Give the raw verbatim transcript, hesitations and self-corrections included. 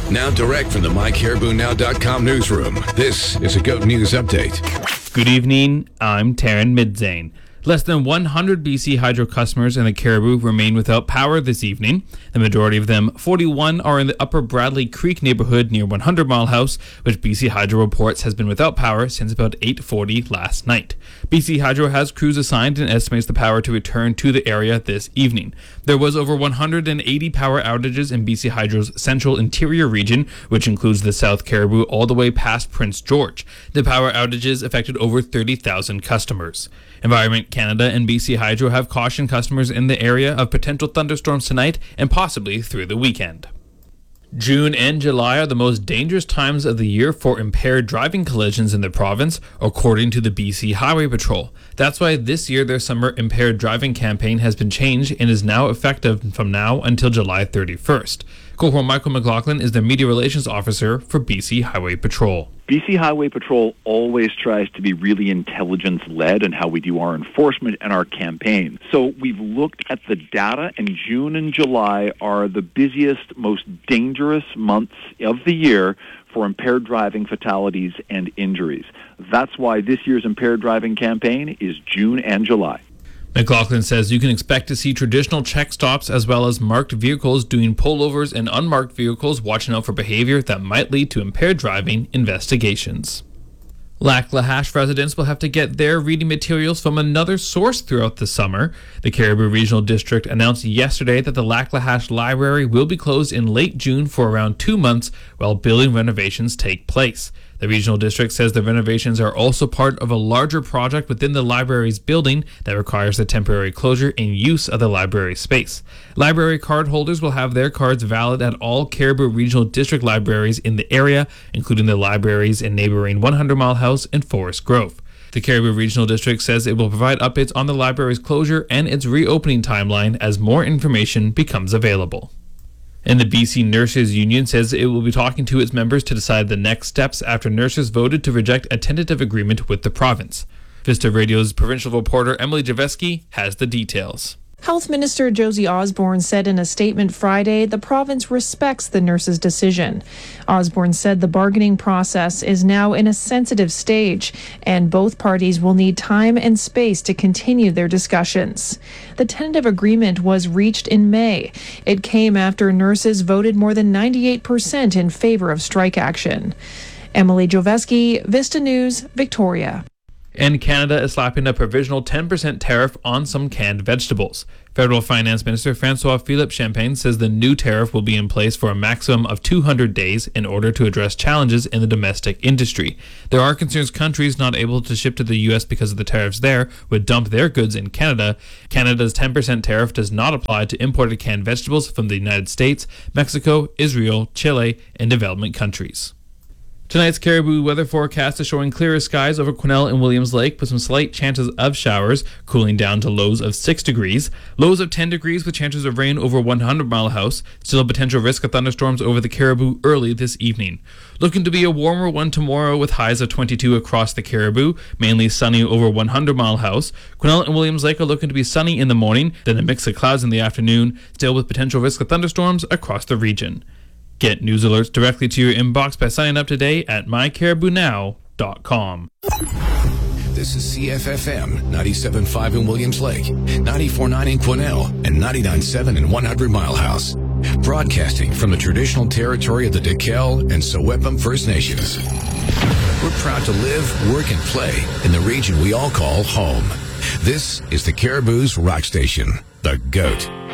Now direct from the my caribou now dot com newsroom, this is a GOAT News Update. Good evening, I'm Taryn Midzane. Less than one hundred B C Hydro customers in the Caribou remain without power this evening. The majority of them, forty-one, are in the Upper Bradley Creek neighborhood near one hundred Mile House, which B C Hydro reports has been without power since about eight forty last night. B C Hydro has crews assigned and estimates the power to return to the area this evening. There was over one hundred eighty power outages in B C Hydro's central interior region, which includes the South Caribou all the way past Prince George. The power outages affected over thirty thousand customers. Environment Canada and B C Hydro have cautioned customers in the area of potential thunderstorms tonight and possibly through the weekend. June and July are the most dangerous times of the year for impaired driving collisions in the province, according to the B C Highway Patrol. That's why this year their summer impaired driving campaign has been changed and is now effective from now until July thirty-first. Corporal Michael McLaughlin is the Media Relations Officer for B C Highway Patrol. B C Highway Patrol always tries to be really intelligence-led in how we do our enforcement and our campaign. So we've looked at the data, and June and July are the busiest, most dangerous months of the year for impaired driving fatalities and injuries. That's why this year's impaired driving campaign is June and July. McLaughlin says you can expect to see traditional check stops as well as marked vehicles doing pullovers and unmarked vehicles watching out for behavior that might lead to impaired driving investigations. Lac-La-Hache residents will have to get their reading materials from another source throughout the summer. The Caribou Regional District announced yesterday that the Lac-La-Hache Library will be closed in late June for around two months while building renovations take place. The Regional District says the renovations are also part of a larger project within the library's building that requires the temporary closure and use of the library space. Library card holders will have their cards valid at all Caribou Regional District libraries in the area, including the libraries in neighboring one hundred Mile House and Forest Grove. The Caribou Regional District says it will provide updates on the library's closure and its reopening timeline as more information becomes available. And the B C Nurses Union says it will be talking to its members to decide the next steps after nurses voted to reject a tentative agreement with the province. Vista Radio's provincial reporter Emily Javeski has the details. Health Minister Josie Osborne said in a statement Friday the province respects the nurses' decision. Osborne said the bargaining process is now in a sensitive stage and both parties will need time and space to continue their discussions. The tentative agreement was reached in May. It came after nurses voted more than ninety-eight percent in favor of strike action. Emily Joveski, Vista News, Victoria. And Canada is slapping a provisional ten percent tariff on some canned vegetables. Federal Finance Minister François-Philippe Champagne says the new tariff will be in place for a maximum of two hundred days in order to address challenges in the domestic industry. There are concerns countries not able to ship to the U S because of the tariffs there would dump their goods in Canada. Canada's ten percent tariff does not apply to imported canned vegetables from the United States, Mexico, Israel, Chile, and development countries. Tonight's Caribou weather forecast is showing clearer skies over Quesnel and Williams Lake with some slight chances of showers, cooling down to lows of six degrees. Lows of ten degrees with chances of rain over one hundred Mile House. Still a potential risk of thunderstorms over the Caribou early this evening. Looking to be a warmer one tomorrow with highs of twenty-two across the Caribou, mainly sunny over one hundred Mile House. Quesnel and Williams Lake are looking to be sunny in the morning, then a mix of clouds in the afternoon, still with potential risk of thunderstorms across the region. Get news alerts directly to your inbox by signing up today at my caribou now dot com. This is C F F M ninety-seven point five in Williams Lake, ninety-four point nine in Quesnel, and ninety-nine point seven in one hundred Mile House. Broadcasting from the traditional territory of the Dekel and Sewepum First Nations. We're proud to live, work, and play in the region we all call home. This is the Caribou's Rock Station, The GOAT.